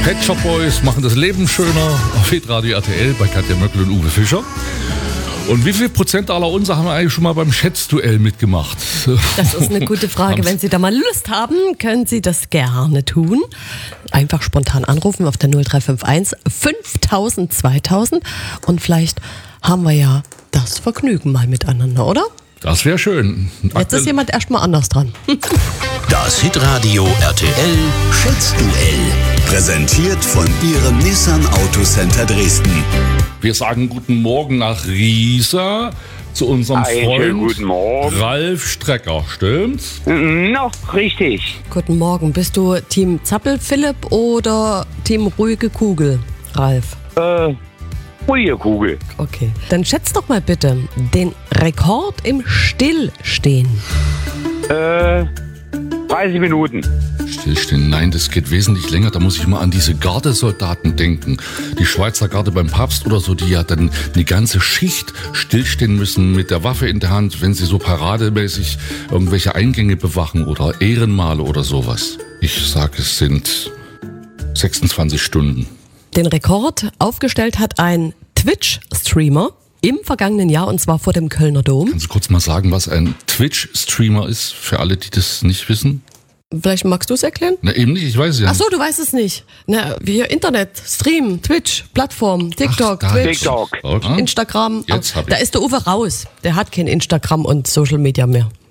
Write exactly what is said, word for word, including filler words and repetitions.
Pet Shop Boys machen das Leben schöner auf Hitradio R T L bei Katja Möckel und Uwe Fischer. Und wie viel Prozent aller unser haben eigentlich schon mal beim Schätzduell mitgemacht? Das ist eine gute Frage. Wenn Sie da mal Lust haben, können Sie das gerne tun. Einfach spontan anrufen auf der null drei fünf eins fünftausend zweitausend und vielleicht haben wir ja das Vergnügen mal miteinander, oder? Das wäre schön. Jetzt ist jemand erstmal anders dran. Das Hitradio R T L Schätzduell. Präsentiert von Ihrem Nissan Autocenter Dresden. Wir sagen guten Morgen nach Riesa zu unserem Einen Freund schönen guten Morgen. Ralf Strecker, stimmt's? Noch richtig. Guten Morgen. Bist du Team Zappel-Philipp oder Team Ruhige Kugel, Ralf? Äh, ruhige Kugel. Okay. Dann schätz doch mal bitte den Rekord im Stillstehen. Äh, dreißig Minuten. Stillstehen, nein, das geht wesentlich länger. Da muss ich mal an diese Gardesoldaten denken. Die Schweizer Garde beim Papst oder so, die ja dann eine ganze Schicht stillstehen müssen mit der Waffe in der Hand, wenn sie so parademäßig irgendwelche Eingänge bewachen oder Ehrenmale oder sowas. Ich sag, es sind sechsundzwanzig Stunden. Den Rekord aufgestellt hat ein Twitch-Streamer im vergangenen Jahr, und zwar vor dem Kölner Dom. Kannst du kurz mal sagen, was ein Twitch-Streamer ist, für alle, die das nicht wissen? Vielleicht magst du es erklären? Na eben nicht, ich weiß es ja Ach nicht. so, du weißt es nicht. Na, wir Internet, Stream, Twitch, Plattform, TikTok, Ach, da- Twitch, TikTok. Okay. Instagram. Jetzt hab ich. Da ist der Uwe raus. Der hat kein Instagram und Social Media mehr.